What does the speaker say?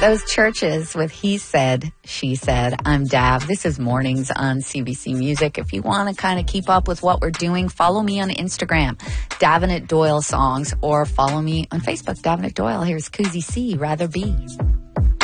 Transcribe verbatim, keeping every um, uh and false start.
Those Churches with He Said, She Said. I'm Dav. This is Mornings on C B C Music. If you want to kind of keep up with what we're doing, follow me on Instagram, Davenant Doyle Songs, or follow me on Facebook, Davenant Doyle. Here's Koozie C, Rather Be.